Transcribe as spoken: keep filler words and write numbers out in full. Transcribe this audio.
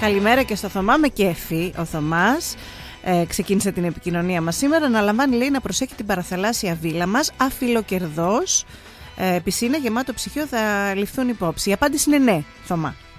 Καλημέρα και στο Θωμά με κέφι. Ο Θωμάς ε, ξεκίνησε την επικοινωνία μας σήμερα. Αναλαμβάνει, λέει, να προσέχει την παραθαλάσσια βίλα μας. Αφιλοκερδός, ε, πισίνα, γεμάτο ψυχείο, θα ληφθούν υπόψη. Η απάντηση είναι ναι, Θωμά.